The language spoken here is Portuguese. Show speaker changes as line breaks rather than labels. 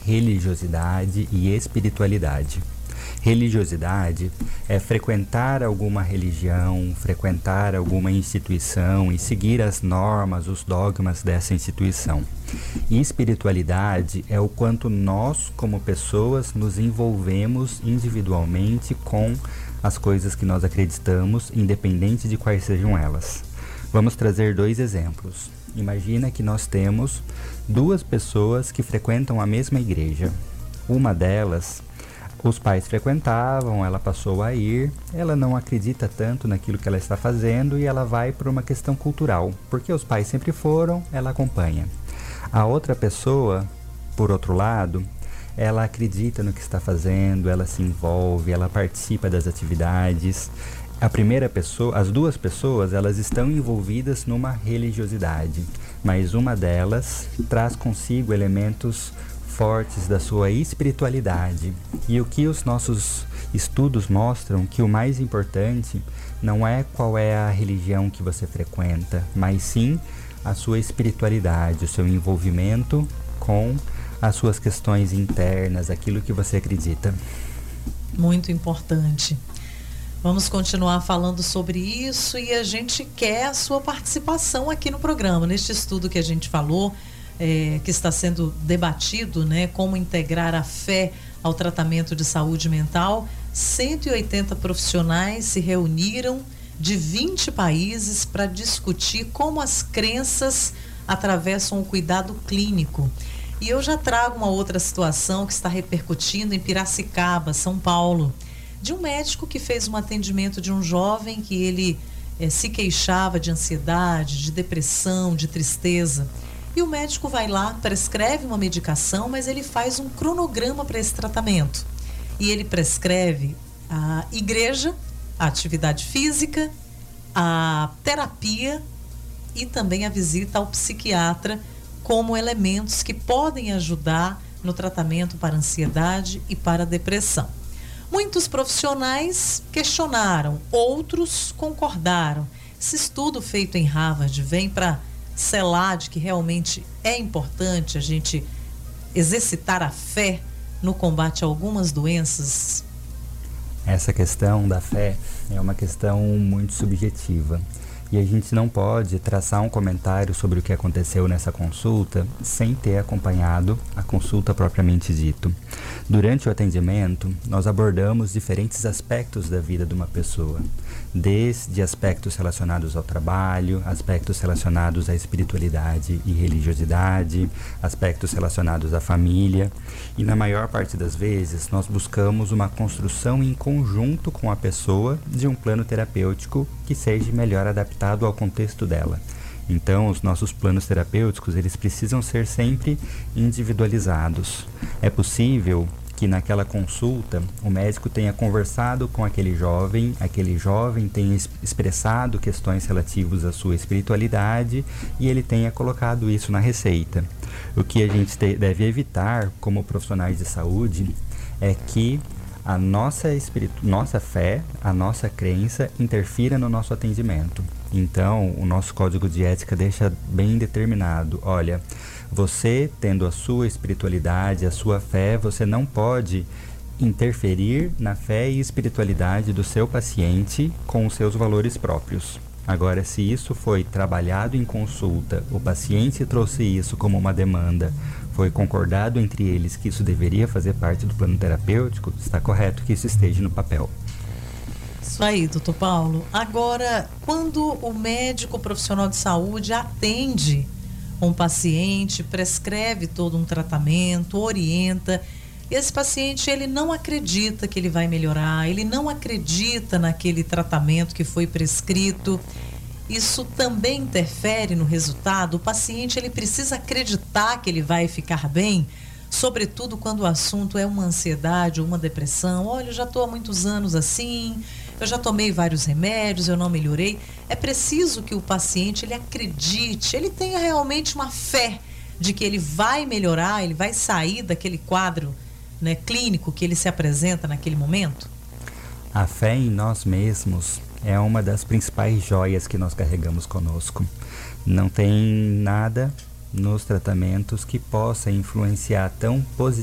religiosidade e espiritualidade. Religiosidade é frequentar alguma religião, frequentar alguma instituição e seguir as normas, os dogmas dessa instituição. E espiritualidade é o quanto nós, como pessoas, nos envolvemos individualmente com as coisas que nós acreditamos, independente de quais sejam elas. Vamos trazer 2 exemplos. Imagina que nós temos 2 pessoas que frequentam a mesma igreja. Uma delas, os pais frequentavam, ela passou a ir, ela não acredita tanto naquilo que ela está fazendo e ela vai por uma questão cultural, porque os pais sempre foram, ela acompanha. A outra pessoa, por outro lado, ela acredita no que está fazendo, ela se envolve, ela participa das atividades. A primeira pessoa, as 2 pessoas, elas estão envolvidas numa religiosidade, mas uma delas traz consigo elementos fortes da sua espiritualidade. E o que os nossos estudos mostram que o mais importante não é qual é a religião que você frequenta, mas sim a sua espiritualidade, o seu envolvimento com as suas questões internas, aquilo que você acredita.
Muito importante. Vamos continuar falando sobre isso e a gente quer a sua participação aqui no programa, neste estudo que a gente falou, que está sendo debatido, né? Como integrar a fé ao tratamento de saúde mental. 180 profissionais se reuniram de 20 países para discutir como as crenças atravessam o cuidado clínico. E eu já trago uma outra situação que está repercutindo em Piracicaba, São Paulo, de um médico que fez um atendimento de um jovem que ele se queixava de ansiedade, de depressão, de tristeza. E o médico vai lá, prescreve uma medicação, mas ele faz um cronograma para esse tratamento. E ele prescreve a igreja, a atividade física, a terapia e também a visita ao psiquiatra como elementos que podem ajudar no tratamento para ansiedade e para depressão. Muitos profissionais questionaram, outros concordaram. Esse estudo feito em Harvard vem para selar de que realmente é importante a gente exercitar a fé no combate a algumas doenças?
Essa questão da fé é uma questão muito subjetiva e a gente não pode traçar um comentário sobre o que aconteceu nessa consulta sem ter acompanhado a consulta propriamente dito. Durante o atendimento, nós abordamos diferentes aspectos da vida de uma pessoa, desde aspectos relacionados ao trabalho, aspectos relacionados à espiritualidade e religiosidade, aspectos relacionados à família, e na maior parte das vezes nós buscamos uma construção em conjunto com a pessoa de um plano terapêutico que seja melhor adaptado ao contexto dela. Então, os nossos planos terapêuticos, eles precisam ser sempre individualizados. É possível que naquela consulta o médico tenha conversado com aquele jovem tenha expressado questões relativas à sua espiritualidade e ele tenha colocado isso na receita. O que a gente deve evitar como profissionais de saúde é que a nossa fé, a nossa crença interfira no nosso atendimento. Então, o nosso código de ética deixa bem determinado, olha, você tendo a sua espiritualidade, a sua fé, você não pode interferir na fé e espiritualidade do seu paciente com os seus valores próprios. Agora, se isso foi trabalhado em consulta, o paciente trouxe isso como uma demanda, foi concordado entre eles que isso deveria fazer parte do plano terapêutico, está correto que isso esteja no papel.
Isso aí, doutor Paulo. Agora, quando o médico profissional de saúde atende um paciente, prescreve todo um tratamento, orienta, esse paciente ele não acredita que ele vai melhorar, ele não acredita naquele tratamento que foi prescrito, isso também interfere no resultado? O paciente ele precisa acreditar que ele vai ficar bem, sobretudo quando o assunto é uma ansiedade ou uma depressão. Olha, eu já estou há muitos anos assim, eu já tomei vários remédios, eu não melhorei. É preciso que o paciente ele acredite, ele tenha realmente uma fé de que ele vai melhorar, ele vai sair daquele quadro, né, clínico que ele se apresenta naquele momento?
A fé em nós mesmos é uma das principais joias que nós carregamos conosco. Não tem nada nos tratamentos que possa influenciar tão positivamente